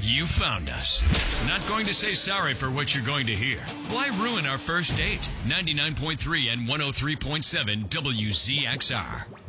You found us. Not going to say sorry for what you're going to hear. Why ruin our first date? 99.3 and 103.7 WZXR.